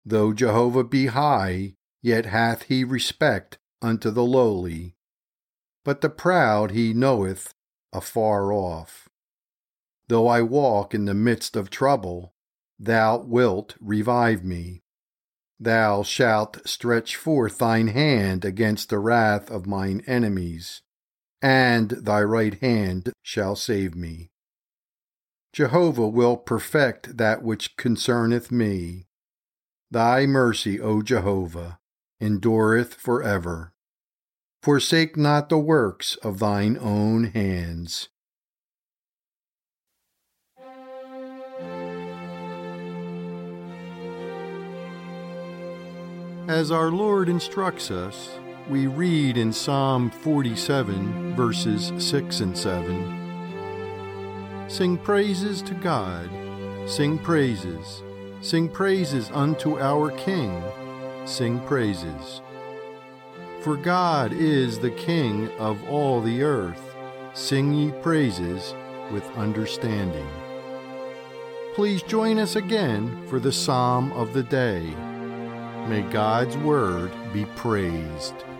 Though Jehovah be high, yet hath he respect unto the lowly. But the proud he knoweth afar off. Though I walk in the midst of trouble, thou wilt revive me. Thou shalt stretch forth thine hand against the wrath of mine enemies, and thy right hand shall save me. Jehovah will perfect that which concerneth me. Thy mercy, O Jehovah, endureth forever. Forsake not the works of thine own hands. As our Lord instructs us, we read in Psalm 47, verses 6 and 7, Sing praises to God, sing praises unto our King, sing praises. For God is the King of all the earth, sing ye praises with understanding. Please join us again for the Psalm of the day. May God's word be praised.